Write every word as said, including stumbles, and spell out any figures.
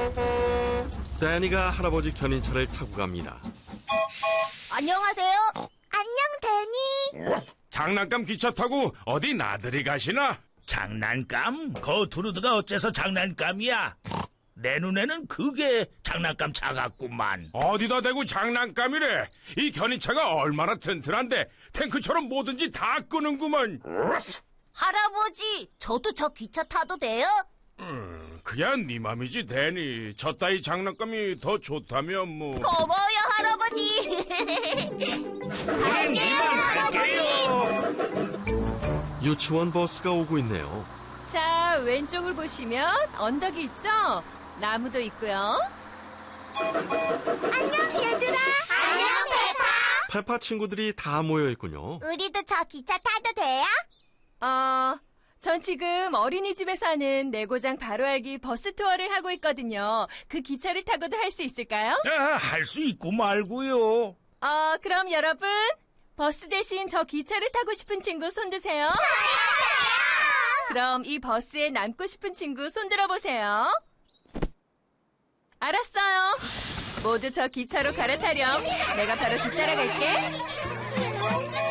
데니가 할아버지 견인차를 타고 갑니다. 안녕하세요. 안녕, 데니. 장난감 기차 타고 어디 나들이 가시나? 장난감? 거투르드가 어째서 장난감이야? 내 눈에는 그게 장난감 차 같구만. 어디다 대고 장난감이래. 이 견인차가 얼마나 튼튼한데 탱크처럼 뭐든지 다 끄는구먼. 할아버지, 저도 저 기차 타도 돼요? 음, 그냥 네 맘이지, 데니. 저 따위 장난감이 더 좋다면 뭐. 고마워요, 할아버지. 갈게요, 할아버지. 유치원 버스가 오고 있네요. 자, 왼쪽을 보시면 언덕이 있죠? 나무도 있고요. 안녕, 얘들아. 안녕, 페파. 페파 친구들이 다 모여 있군요. 우리도 저 기차 타도 돼요? 어, 전 지금 어린이집에서 하는 내고장 바로 알기 버스 투어를 하고 있거든요. 그 기차를 타고도 할 수 있을까요? 야, 할 수 있고 말고요. 어, 그럼 여러분, 버스 대신 저 기차를 타고 싶은 친구 손 드세요. 그럼 이 버스에 남고 싶은 친구 손 들어보세요. 알았어요. 모두 저 기차로 갈아타렴. 내가 바로 뒤따라갈게.